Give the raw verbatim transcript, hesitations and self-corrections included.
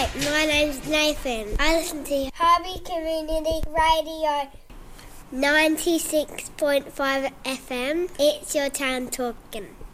Hi, my name's Nathan. I listen to Harvey Community Radio ninety-six point five F M. It's your town talking.